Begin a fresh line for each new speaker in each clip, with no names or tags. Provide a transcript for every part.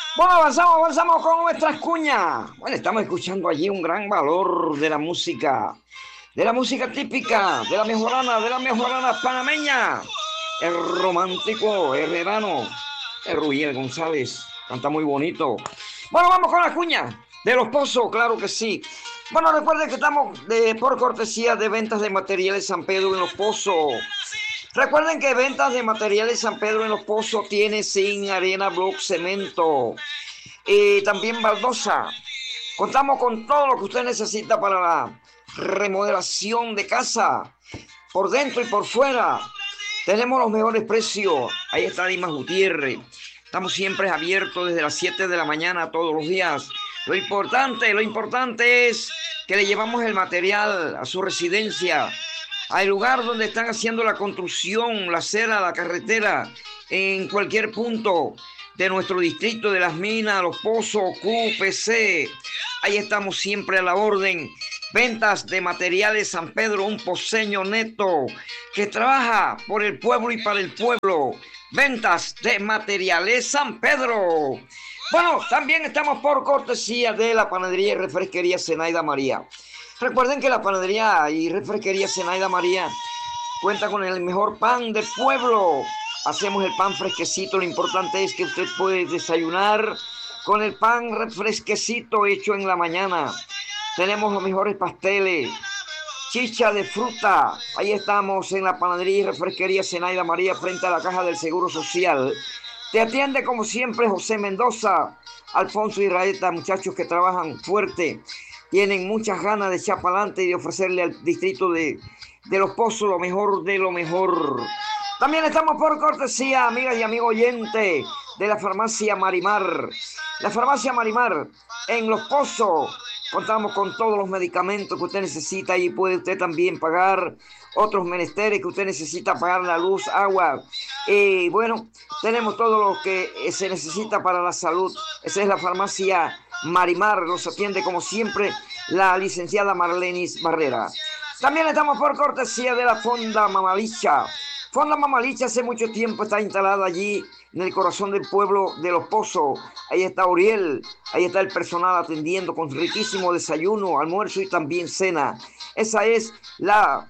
Bueno, avanzamos con nuestras cuñas. Bueno, estamos escuchando allí un gran valor de la música típica, de la mejorana panameña. El romántico herrerano, el Rubiel González, canta muy bonito. Bueno, vamos con las cuñas de Los Pozos, claro que sí. Bueno, recuerden que estamos por cortesía de Ventas de Materiales San Pedro en Los Pozos. Recuerden que Ventas de Materiales San Pedro en Los Pozos tiene zinc, arena, block, cemento y también baldosa. Contamos con todo lo que usted necesita para la remodelación de casa, por dentro y por fuera. Tenemos los mejores precios. Ahí está Dimas Gutiérrez. Estamos siempre abiertos desde las 7 de la mañana todos los días. Lo importante es que le llevamos el material a su residencia, al lugar donde están haciendo la construcción, la acera, la carretera, en cualquier punto de nuestro distrito, de Las Minas, Los Pozos, QPC. Ahí estamos siempre a la orden. Ventas de Materiales San Pedro, un poseño neto que trabaja por el pueblo y para el pueblo. Ventas de Materiales San Pedro. Bueno, también estamos por cortesía de la panadería y refresquería Zenaida María. Recuerden que la panadería y refresquería Zenaida María cuenta con el mejor pan del pueblo. Hacemos el pan fresquecito. Lo importante es que usted puede desayunar con el pan fresquecito hecho en la mañana. Tenemos los mejores pasteles, chicha de fruta. Ahí estamos en la panadería y refresquería Zenaida María frente a la Caja del Seguro Social. Te atiende como siempre José Mendoza, Alfonso y Raeta, muchachos que trabajan fuerte. Tienen muchas ganas de echar para adelante y de ofrecerle al distrito de Los Pozos lo mejor de lo mejor. También estamos por cortesía, amigas y amigos oyentes, de la farmacia Marimar. La farmacia Marimar en Los Pozos. Contamos con todos los medicamentos que usted necesita y puede usted también pagar otros menesteres que usted necesita, pagar la luz, agua. Bueno, tenemos todo lo que se necesita para la salud. Esa es la farmacia Marimar. Nos atiende como siempre la licenciada Marlenis Barrera. También estamos por cortesía de la Fonda Mamalicha. Fonda Mamalicha hace mucho tiempo está instalada allí en el corazón del pueblo de Los Pozos. Ahí está Uriel, ahí está el personal atendiendo con riquísimo desayuno, almuerzo y también cena. Esa es la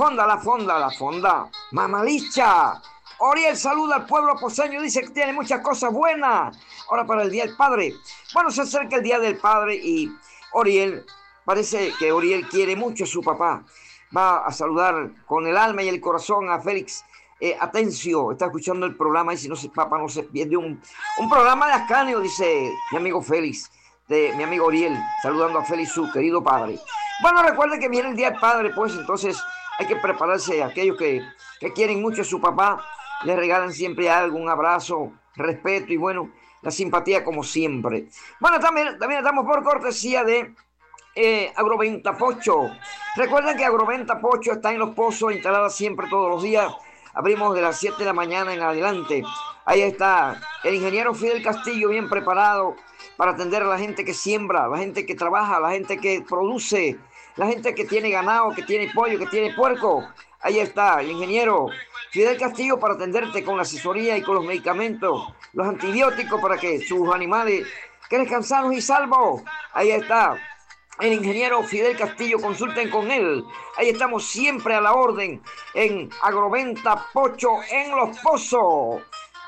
Fonda Mamalicha. Oriel saluda al pueblo poseño, dice que tiene muchas cosas buenas. Ahora para el Día del Padre. Bueno, se acerca el Día del Padre y Oriel, parece que Oriel quiere mucho a su papá. Va a saludar con el alma y el corazón a Félix Atencio. Está escuchando el programa y si no se papá no se pierde un programa de Ascanio, dice mi amigo Félix, de mi amigo Oriel, saludando a Félix, su querido padre. Bueno, recuerde que viene el Día del Padre, pues entonces hay que prepararse. Aquellos que quieren mucho a su papá, le regalan siempre algo, un abrazo, respeto y bueno, la simpatía como siempre. Bueno, también estamos por cortesía de Agroventa Pocho. Recuerden que Agroventa Pocho está en Los Pozos, instalada siempre todos los días. Abrimos de las 7 de la mañana en adelante. Ahí está el ingeniero Fidel Castillo, bien preparado para atender a la gente que siembra, la gente que trabaja, la gente que produce, la gente que tiene ganado, que tiene pollo, que tiene puerco. Ahí está el ingeniero Fidel Castillo para atenderte con la asesoría y con los medicamentos, los antibióticos para que sus animales crezcan sanos y salvos. Ahí está el ingeniero Fidel Castillo, consulten con él. Ahí estamos siempre a la orden en Agroventa Pocho en Los Pozos.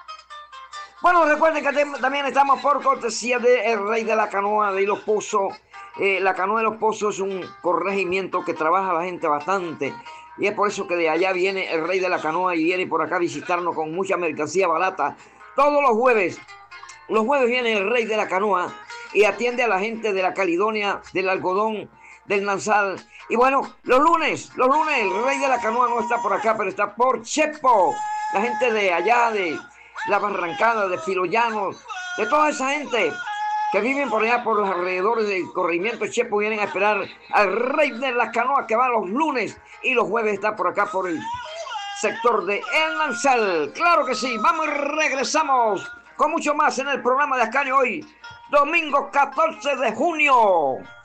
Bueno, recuerden que también estamos por cortesía de El Rey de la Canoa de Los Pozos. La Canoa de Los Pozos es un corregimiento que trabaja la gente bastante. Y es por eso que de allá viene el Rey de la Canoa y viene por acá a visitarnos con mucha mercancía barata. Todos los jueves viene el Rey de la Canoa y atiende a la gente de la Caledonia, del algodón, del Nansal. Y bueno, los lunes, el Rey de la Canoa no está por acá, pero está por Chepo. La gente de allá, de La Barrancada, de Filollano, de toda esa gente que viven por allá, por los alrededores del corregimiento Chepo, vienen a esperar al Rey de la Canoa que va los lunes y los jueves está por acá, por el sector de El Nansal. Claro que sí, vamos y regresamos con mucho más en el programa de Ascanio hoy, domingo 14 de junio.